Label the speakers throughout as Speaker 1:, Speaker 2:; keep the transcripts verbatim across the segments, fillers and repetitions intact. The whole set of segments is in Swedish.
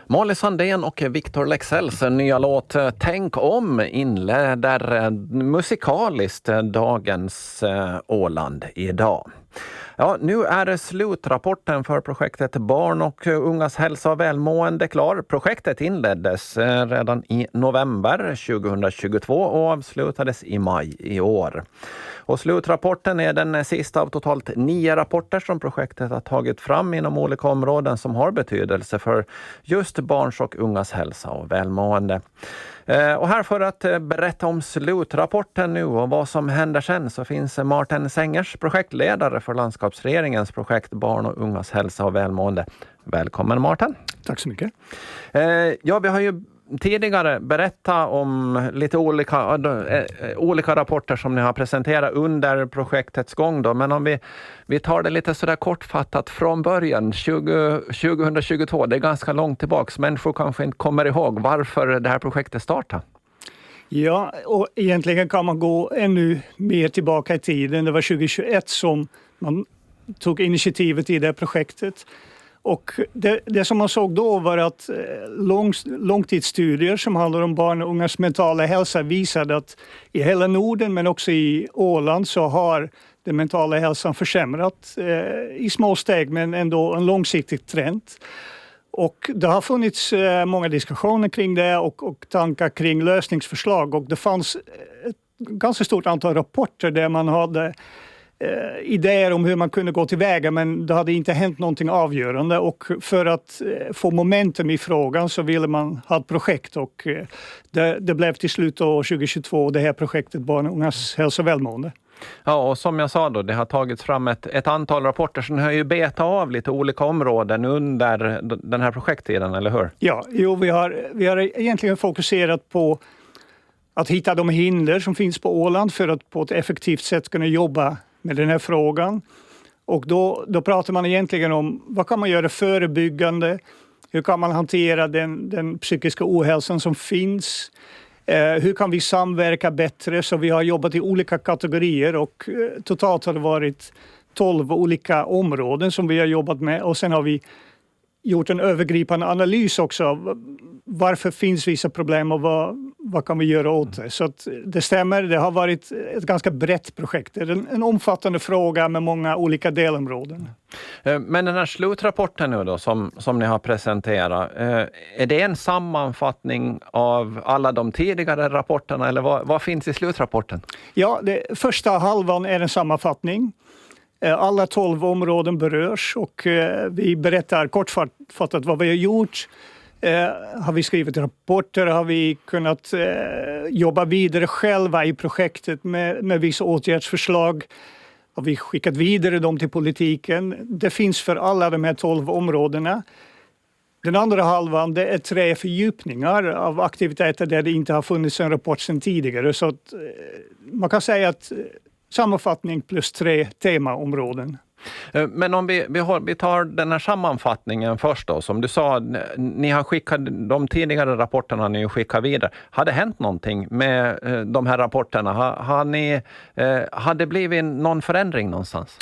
Speaker 1: Molly Sandén och Victor Leksells nya låt Tänk om inleder musikaliskt dagens Åland idag. Ja, nu är slutrapporten för projektet Barn och ungas hälsa och välmående klar. Projektet inleddes redan i november tjugohundratjugotvå och avslutades i maj i år. Och slutrapporten är den sista av totalt nio rapporter som projektet har tagit fram inom olika områden som har betydelse för just barns och ungas hälsa och välmående. Och här för att berätta om slutrapporten nu och vad som händer sen så finns Martin Sengers, projektledare för landskapsregeringens projekt Barn och ungas hälsa och välmående. Välkommen Martin.
Speaker 2: Tack så mycket.
Speaker 1: Ja, vi har ju tidigare berättat om lite olika, äh, olika rapporter som ni har presenterat under projektets gång då. Men om vi, vi tar det lite sådär kortfattat från början, tjugo, tjugohundratjugotvå, det är ganska långt tillbaks. Människor kanske inte kommer ihåg varför det här projektet startade.
Speaker 2: Ja, och egentligen kan man gå ännu mer tillbaka i tiden. Det var tjugohundratjugoett som man tog initiativet i det projektet. Och det, det som man såg då var att lång, långtidsstudier som handlar om barn och ungas mentala hälsa visade att i hela Norden men också i Åland så har den mentala hälsan försämrat eh, i små steg men ändå en långsiktig trend. Och det har funnits eh, många diskussioner kring det och, och tankar kring lösningsförslag och det fanns ett ganska stort antal rapporter där man hade Eh, idéer om hur man kunde gå tillväga men det hade inte hänt någonting avgörande och för att eh, få momentum i frågan så ville man ha ett projekt och eh, det, det blev till slut år tjugohundratjugotvå det här projektet Barn och ungas hälsa och välmående.
Speaker 1: Ja, och som jag sa då, det har tagits fram ett, ett antal rapporter som har ju betat av lite olika områden under den här projekttiden, eller hur?
Speaker 2: Ja, jo, vi har, vi har egentligen fokuserat på att hitta de hinder som finns på Åland för att på ett effektivt sätt kunna jobba med den här frågan. Och då, då pratar man egentligen om vad kan man göra förebyggande? Hur kan man hantera den, den psykiska ohälsan som finns? Eh, hur kan vi samverka bättre? Så vi har jobbat i olika kategorier och eh, totalt har det varit tolv olika områden som vi har jobbat med. Och sen har vi gjort en övergripande analys också av varför finns vissa problem och vad, vad kan vi göra åt det. Så att det stämmer, det har varit ett ganska brett projekt. Det är en, en omfattande fråga med många olika delområden.
Speaker 1: Men den här slutrapporten nu då som, som ni har presenterat, är det en sammanfattning av alla de tidigare rapporterna eller vad, vad finns i slutrapporten?
Speaker 2: Ja, det, första halvan är en sammanfattning. Alla tolv områden berörs och eh, vi berättar kortfattat vad vi har gjort. Eh, har vi skrivit rapporter, har vi kunnat eh, jobba vidare själva i projektet med, med vissa åtgärdsförslag. Har vi skickat vidare dem till politiken. Det finns för alla de här tolv områdena. Den andra halvan det är tre fördjupningar av aktiviteter där det inte har funnits en rapport sedan tidigare. Så att, eh, man kan säga att sammanfattning plus tre temaområden.
Speaker 1: Men om vi, vi, har, vi tar den här sammanfattningen först då. Som du sa, ni har skickat de tidigare rapporterna ni skickat vidare. Har det hänt någonting med de här rapporterna? Har, har, ni, har det blivit någon förändring någonstans?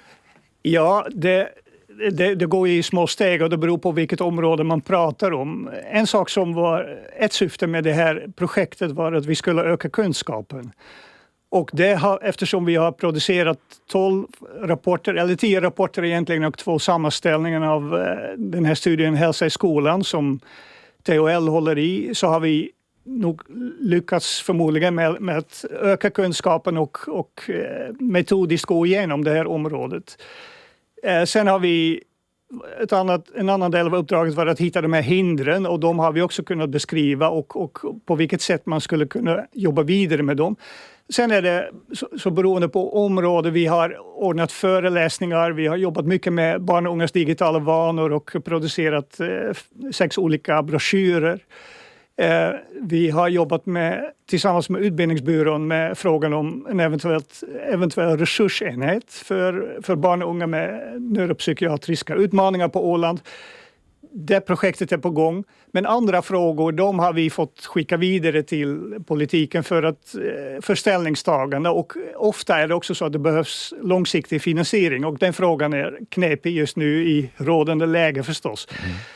Speaker 2: Ja, det, det, det går i små steg och det beror på vilket område man pratar om. En sak som var ett syfte med det här projektet var att vi skulle öka kunskapen. Och det har, eftersom vi har producerat tolv rapporter, eller tio rapporter egentligen och två sammanställningar av eh, den här studien Hälsa i skolan som T H L håller i, så har vi nog lyckats förmodligen med, med att öka kunskapen och, och eh, metodiskt gå igenom det här området. Eh, sen har vi ett annat, en annan del av uppdraget var att hitta de här hindren och de har vi också kunnat beskriva och, och på vilket sätt man skulle kunna jobba vidare med dem. Sen är det så, så beroende på område. Vi har ordnat föreläsningar, vi har jobbat mycket med barn och ungas digitala vanor och producerat eh, sex olika broschyrer. Eh, vi har jobbat med, tillsammans med Utbildningsbyrån med frågan om en eventuellt, eventuell resursenhet för, för barn och unga med neuropsykiatriska utmaningar på Åland. Det projektet är på gång. Men andra frågor, de har vi fått skicka vidare till politiken för, att, för ställningstagande. Och ofta är det också så att det behövs långsiktig finansiering. Och den frågan är knepig just nu i rådande läge förstås.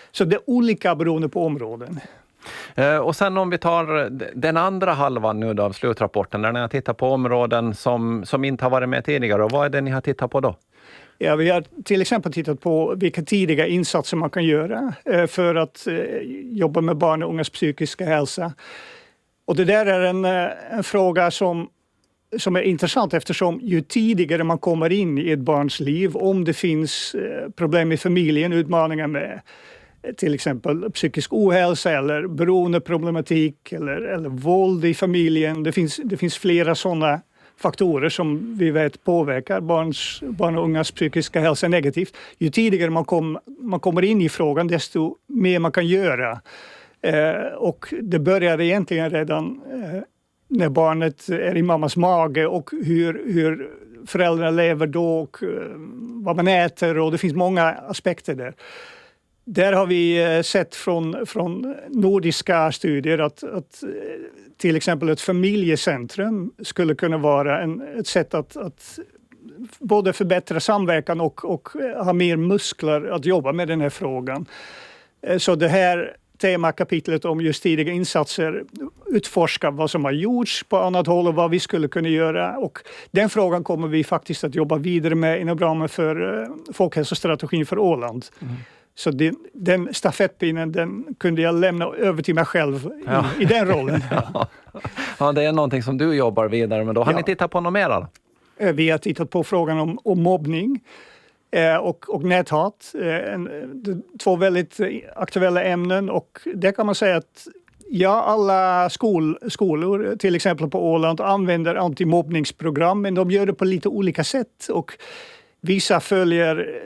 Speaker 2: Så det är olika beroende på områden.
Speaker 1: Och sen om vi tar den andra halvan nu då av slutrapporten, där ni har tittat på områden som, som inte har varit med tidigare. Och vad är det ni har tittat på då?
Speaker 2: Ja, vi har till exempel tittat på vilka tidiga insatser man kan göra för att jobba med barn och ungas psykiska hälsa. Och det där är en, en fråga som, som är intressant, eftersom ju tidigare man kommer in i ett barns liv, om det finns problem i familjen, utmaningar med till exempel psykisk ohälsa eller beroendeproblematik eller, eller våld i familjen. Det finns, det finns flera sådana faktorer som vi vet påverkar barns, barn och ungas psykiska hälsa negativt. Ju tidigare man, kom, man kommer in i frågan, desto mer man kan göra. Eh, och det börjar egentligen redan eh, när barnet är i mammas mage och hur, hur föräldrar lever då och eh, vad man äter, och det finns många aspekter där. Där har vi sett från, från nordiska studier att, att till exempel ett familjecentrum skulle kunna vara en, ett sätt att, att både förbättra samverkan och, och ha mer muskler att jobba med den här frågan. Så det här temakapitlet om just tidiga insatser utforskar vad som har gjorts på annat håll och vad vi skulle kunna göra. Och den frågan kommer vi faktiskt att jobba vidare med inom ramen för folkhälsostrategin för Åland. Mm. Så det, den stafettpinnen, den kunde jag lämna över till mig själv i, ja. i den rollen.
Speaker 1: Ja. Ja, det är någonting som du jobbar vidare med. Då har ja. ni tittat på något mer då?
Speaker 2: Vi har tittat på frågan om, om mobbning eh, och, och näthat. Eh, en, två väldigt aktuella ämnen, och det kan man säga att ja, alla skol, skolor, till exempel på Åland, använder antimobbningsprogram, men de gör det på lite olika sätt, och vissa följer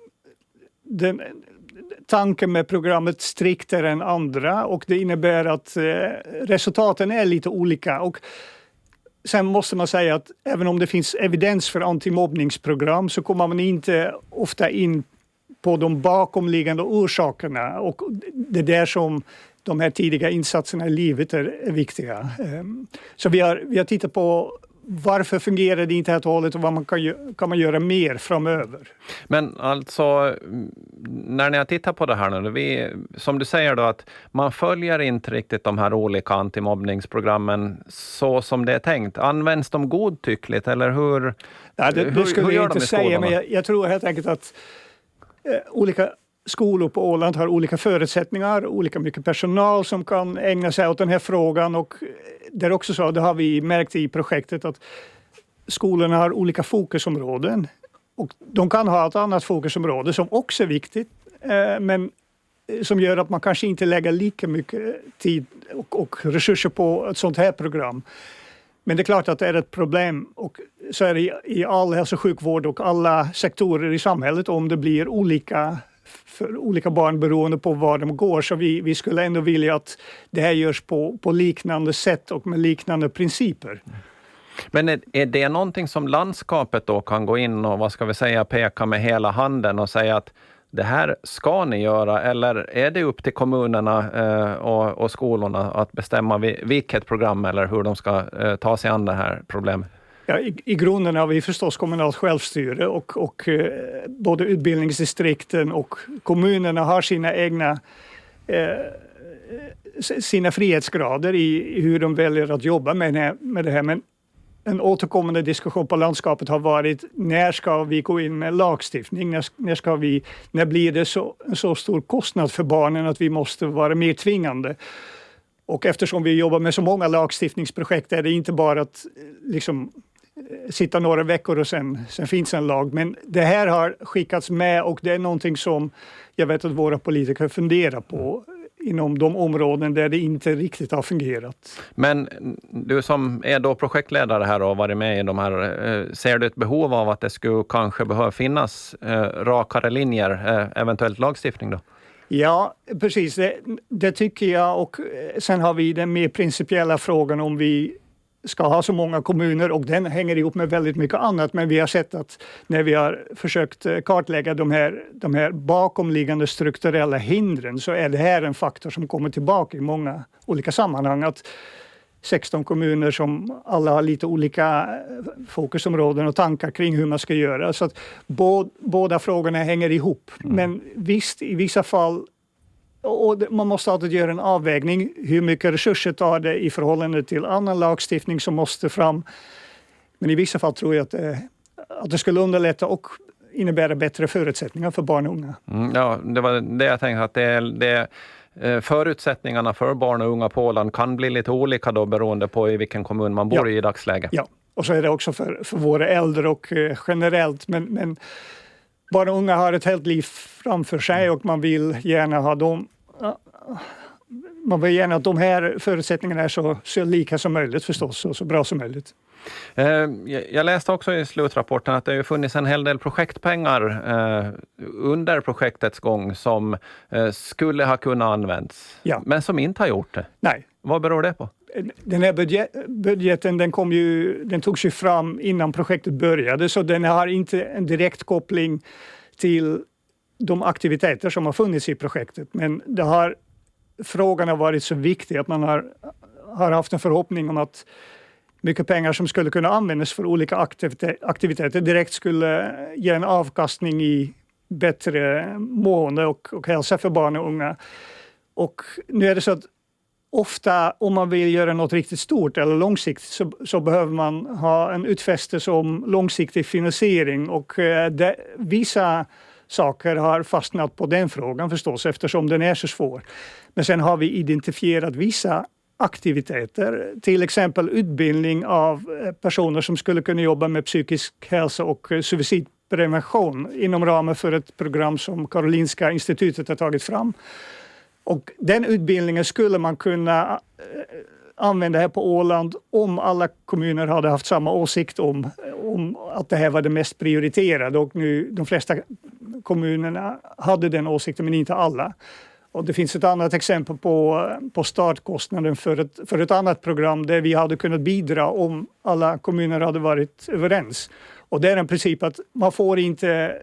Speaker 2: den tanken med programmet striktare än andra, och det innebär att eh, resultaten är lite olika. Och sen måste man säga att även om det finns evidens för antimobbningsprogram, så kommer man inte ofta in på de bakomliggande orsakerna, och det är där som de här tidiga insatserna i livet är, är viktiga. Um, så vi har, vi har tittat på varför fungerar det inte helt och hållet och vad man kan, kan man göra mer framöver.
Speaker 1: Men alltså, när ni har tittat på det här nu, vi, som du säger då, att man följer inte riktigt de här olika antimobbningsprogrammen så som det är tänkt. Används de godtyckligt eller hur?
Speaker 2: Ja, det,
Speaker 1: hur,
Speaker 2: det skulle
Speaker 1: hur gör
Speaker 2: jag inte säga, men jag, jag tror helt enkelt att eh, olika skolor på Åland har olika förutsättningar, olika mycket personal som kan ägna sig åt den här frågan, och det är också så, det har vi märkt i projektet, att skolorna har olika fokusområden, och de kan ha ett annat fokusområde som också är viktigt, men som gör att man kanske inte lägger lika mycket tid och, och resurser på ett sånt här program. Men det är klart att det är ett problem, och så är det i all hälso- och sjukvård och alla sektorer i samhället, om det blir olika för olika barn beroende på var de går. Så vi, vi skulle ändå vilja att det här görs på, på liknande sätt och med liknande principer.
Speaker 1: Men är, är det någonting som landskapet då kan gå in och, vad ska vi säga, peka med hela handen och säga att det här ska ni göra, eller är det upp till kommunerna eh, och, och skolorna att bestämma vilket program eller hur de ska eh, ta sig an det här problemet?
Speaker 2: Ja, i, I grunden har vi förstås kommunalt självstyre, och, och eh, både utbildningsdistrikten och kommunerna har sina egna eh, sina frihetsgrader i, i hur de väljer att jobba med, med det här. Men en återkommande diskussion på landskapet har varit, när ska vi gå in med lagstiftning? När, när, ska vi, när blir det så, en så stor kostnad för barnen att vi måste vara mer tvingande? Och eftersom vi jobbar med så många lagstiftningsprojekt är det inte bara att liksom sitta några veckor och sen, sen finns en lag. Men det här har skickats med, och det är någonting som jag vet att våra politiker funderar på inom de områden där det inte riktigt har fungerat.
Speaker 1: Men du som är då projektledare här och varit med i de här, ser du ett behov av att det skulle kanske behöva finnas rakare linjer, eventuellt lagstiftning då?
Speaker 2: Ja, precis. Det, det tycker jag, och sen har vi den mer principiella frågan om vi ska ha så många kommuner, och den hänger ihop med väldigt mycket annat, men vi har sett att när vi har försökt kartlägga de här, de här bakomliggande strukturella hindren, så är det här en faktor som kommer tillbaka i många olika sammanhang, att sexton kommuner som alla har lite olika fokusområden och tankar kring hur man ska göra, så att båda, båda frågorna hänger ihop. Mm. Men visst, i vissa fall och man måste alltid göra en avvägning. Hur mycket resurser tar det i förhållande till annan lagstiftning som måste fram. Men i vissa fall tror jag att det, att det skulle underlätta och innebära bättre förutsättningar för barn och unga.
Speaker 1: Mm, ja, det var det jag tänkte, att det, det, förutsättningarna för barn och unga på Åland kan bli lite olika då beroende på i vilken kommun man bor ja. i i dagsläget.
Speaker 2: Ja, och så är det också för, för våra äldre och uh, generellt. Men, men barn och unga har ett helt liv framför sig och man vill gärna ha dem... Uh, man vill gärna att de här förutsättningarna är så, så lika som möjligt förstås och så bra som möjligt.
Speaker 1: Jag läste också i slutrapporten att det har funnits en hel del projektpengar under projektets gång som skulle ha kunnat användas, ja. men som inte har gjort det.
Speaker 2: Nej.
Speaker 1: Vad beror det på?
Speaker 2: Den här budget, budgeten den, kom ju, den togs ju fram innan projektet började, så den har inte en direkt koppling till de aktiviteter som har funnits i projektet. Men det har, frågan har varit så viktig att man har, har haft en förhoppning om att mycket pengar som skulle kunna användas för olika aktiviteter direkt skulle ge en avkastning i bättre mående och, och hälsa för barn och unga. Och nu är det så att ofta om man vill göra något riktigt stort eller långsiktigt så, så behöver man ha en utfästelse om långsiktig finansiering och det, vissa saker har fastnat på den frågan förstås eftersom den är så svår. Men sen har vi identifierat vissa aktiviteter, till exempel utbildning av personer som skulle kunna jobba med psykisk hälsa och suicidprevention inom ramen för ett program som Karolinska institutet har tagit fram. Och den utbildningen skulle man kunna använda här på Åland om alla kommuner hade haft samma åsikt om, om att det här var det mest prioriterade och nu de flesta kommunerna hade den åsikten men inte alla. Och det finns ett annat exempel på, på startkostnaden för ett, för ett annat program där vi hade kunnat bidra om alla kommuner hade varit överens. Och det är en princip att man får inte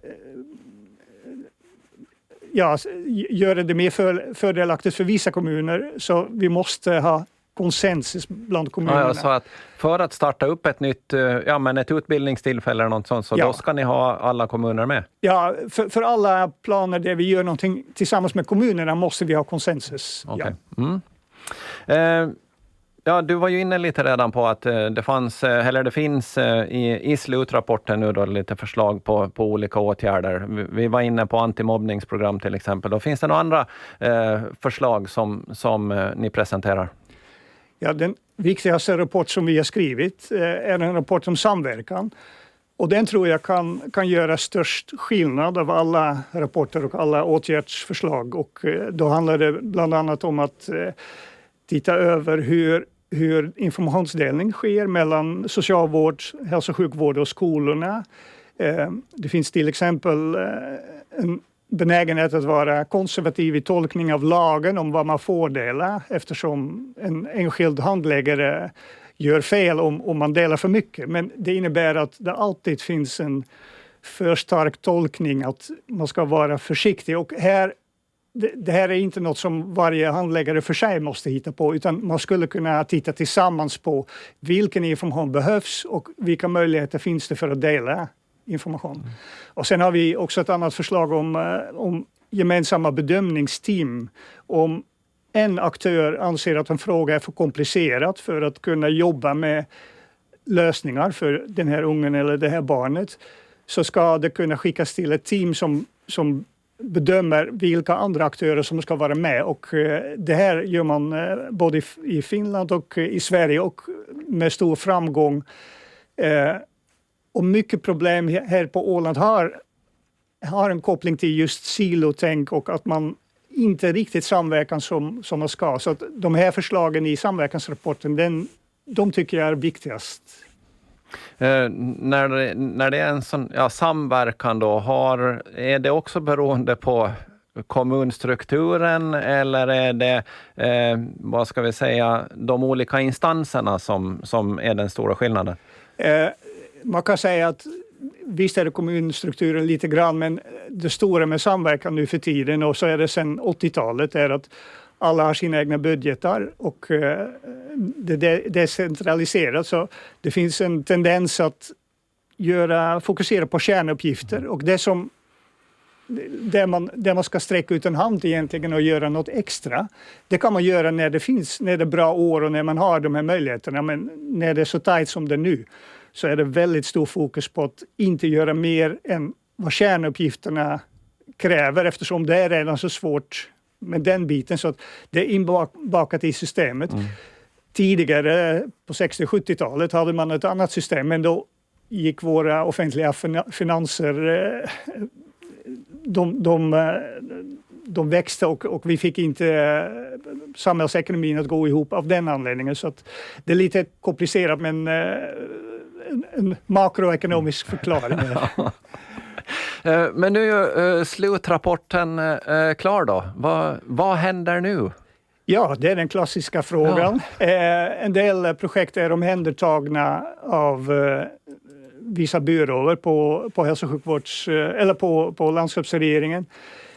Speaker 2: ja, göra det mer för, fördelaktigt för vissa kommuner, så vi måste ha konsensus bland kommunerna.
Speaker 1: Ja, så att för att starta upp ett nytt ja, men ett utbildningstillfälle eller något sånt, så ja. då ska ni ha alla kommuner med? Ja,
Speaker 2: för, för alla planer där vi gör någonting tillsammans med kommunerna måste vi ha konsensus.
Speaker 1: Okay.
Speaker 2: Ja.
Speaker 1: Mm. Eh, ja, du var ju inne lite redan på att eh, det fanns, eller det finns eh, i, i slutrapporten nu då lite förslag på, på olika åtgärder. Vi, vi var inne på antimobbningsprogram till exempel. Då finns det några andra eh, förslag som, som eh, ni presenterar?
Speaker 2: Ja, den viktigaste rapport som vi har skrivit är en rapport om samverkan. Och den tror jag kan, kan göra störst skillnad av alla rapporter och alla åtgärdsförslag. Och då handlar det bland annat om att titta över hur, hur informationsdelning sker mellan socialvård, hälso- och sjukvård och skolorna. Det finns till exempel en benägenhet att vara konservativ i tolkning av lagen om vad man får dela, eftersom en enskild handläggare gör fel om, om man delar för mycket. Men det innebär att det alltid finns en för stark tolkning att man ska vara försiktig. Och här, det, det här är inte något som varje handläggare för sig måste hitta på, utan man skulle kunna titta tillsammans på vilken information behövs och vilka möjligheter finns det för att dela information. Mm. Och sen har vi också ett annat förslag om, om gemensamma bedömningsteam. Om en aktör anser att en fråga är för komplicerad för att kunna jobba med lösningar för den här ungen eller det här barnet, så ska det kunna skickas till ett team som, som bedömer vilka andra aktörer som ska vara med. Och det här gör man både i Finland och i Sverige och med stor framgång. Och mycket problem här på Åland har, har en koppling till just silotänk och att man inte riktigt samverkan som, som man ska. Så att de här förslagen i samverkansrapporten, den, de tycker jag är viktigast.
Speaker 1: Eh, när, det, när det är en sån ja, samverkan då, har, är det också beroende på kommunstrukturen eller är det, eh, vad ska vi säga, de olika instanserna som, som är den stora skillnaden?
Speaker 2: Eh, man kan säga att visst är det kommunstrukturen lite grann, men det stora med samverkan nu för tiden och så är det sedan åttiotalet är att alla har sina egna budgetar och det är decentraliserat, så det finns en tendens att göra, fokusera på kärnuppgifter och det som där man, där man ska sträcka ut en hand egentligen och göra något extra. Det kan man göra när det finns, när det är bra år och när man har de här möjligheterna. Men när det är så tajt som det är nu så är det väldigt stor fokus på att inte göra mer än vad kärnuppgifterna kräver, eftersom det är redan så svårt med den biten så att det är inbakat i systemet. Mm. Tidigare på sextio- och sjuttiotalet hade man ett annat system, men då gick våra offentliga finanser, de, de, de växte och, och vi fick inte samhällsekonomin att gå ihop av den anledningen. Så att det är lite komplicerat, men en, en makroekonomisk förklaring.
Speaker 1: Men nu är slutrapporten klar då. Vad, vad händer nu?
Speaker 2: Ja, det är den klassiska frågan. Ja. En del projekt är omhändertagna av vissa byråer på, på hälso- och sjukvårds, eller på, på landskapsregeringen.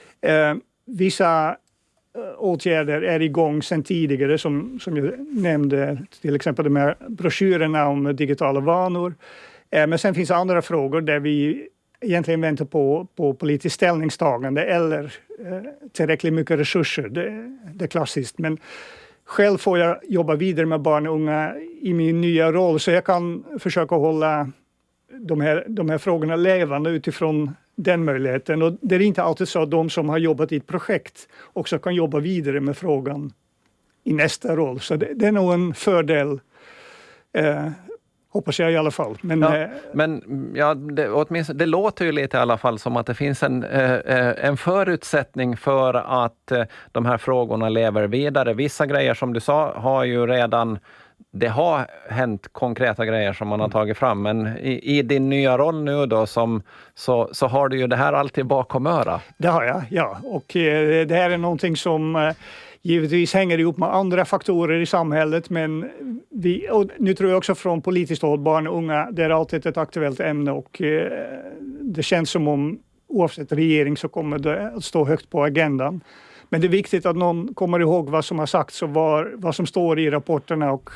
Speaker 2: Vissa åtgärder är igång sedan tidigare som, som jag nämnde, till exempel de här broschyrerna om digitala vanor. Men sen finns andra frågor där vi egentligen väntar på, på politiskt ställningstagande eller eh, tillräckligt mycket resurser. Det, det är klassiskt. Men själv får jag jobba vidare med barn och unga i min nya roll, så jag kan försöka hålla de här, de här frågorna levande utifrån den möjligheten. Och det är inte alltid så att de som har jobbat i ett projekt också kan jobba vidare med frågan i nästa roll. Så det, det är nog en fördel. Eh, Hoppas jag i alla fall. Men,
Speaker 1: ja,
Speaker 2: eh,
Speaker 1: men ja, det, åtminstone, det låter ju lite i alla fall som att det finns en, eh, en förutsättning för att eh, de här frågorna lever vidare. Vissa grejer som du sa har ju redan, det har hänt konkreta grejer som man har tagit fram. Men i, i din nya roll nu då som, så, så har du ju det här alltid bakom öra.
Speaker 2: Det har jag, ja. Och eh, det här är någonting som eh, givetvis hänger ihop med andra faktorer i samhället, men vi, och nu tror jag också från politiskt håll, barn och unga, det är alltid ett aktuellt ämne och eh, det känns som om oavsett regering så kommer det att stå högt på agendan. Men det är viktigt att någon kommer ihåg vad som har sagts och var, vad som står i rapporterna och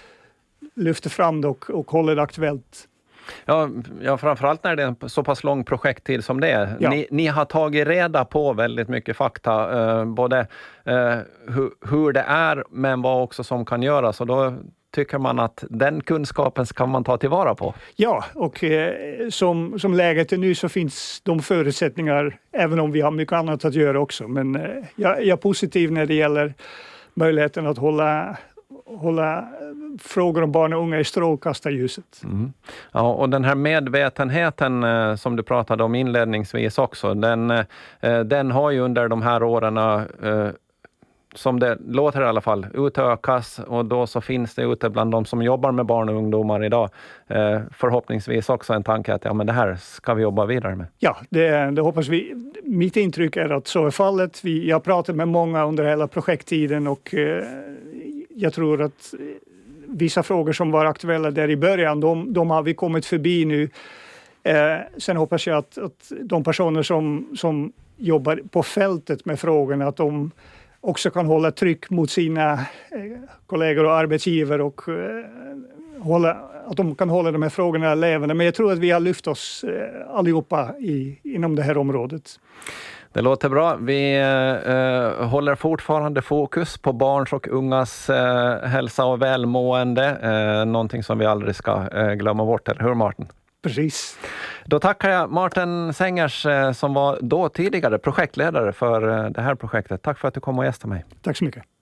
Speaker 2: lyfter fram det och, och håller det aktuellt.
Speaker 1: Ja, ja, framförallt när det är en så pass lång projekttid som det är. Ja. Ni, ni har tagit reda på väldigt mycket fakta, eh, både eh, hu, hur det är men vad också som kan göras, och då tycker man att den kunskapen kan man ta tillvara på.
Speaker 2: Ja, och eh, som, som läget är nu så finns de förutsättningar, även om vi har mycket annat att göra också. Men eh, jag, jag är positiv när det gäller möjligheten att hålla hålla frågor om barn och unga i strålkastarljuset.
Speaker 1: Mm. Ja, och den här medvetenheten eh, som du pratade om inledningsvis också, den, eh, den har ju under de här åren, eh, som det låter i alla fall, utökas, och då så finns det ute bland de som jobbar med barn och ungdomar idag eh, förhoppningsvis också en tanke att ja, men det här ska vi jobba vidare med.
Speaker 2: Ja, det, det hoppas vi. Mitt intryck är att så är fallet. Vi, jag har pratat med många under hela projekttiden och eh, jag tror att vissa frågor som var aktuella där i början, de, de har vi kommit förbi nu. Eh, sen hoppas jag att, att de personer som, som jobbar på fältet med frågorna, att de också kan hålla tryck mot sina eh, kollegor och arbetsgivare och eh, hålla, att de kan hålla de här frågorna levande. Men jag tror att vi har lyft oss eh, allihopa i, inom det här området.
Speaker 1: Det låter bra. Vi eh, håller fortfarande fokus på barns och ungas eh, hälsa och välmående. Eh, någonting som vi aldrig ska eh, glömma bort, eller hur Martin?
Speaker 2: Precis.
Speaker 1: Då tackar jag Martin Sengers eh, som var då tidigare projektledare för eh, det här projektet. Tack för att du kom och gästade mig.
Speaker 2: Tack så mycket.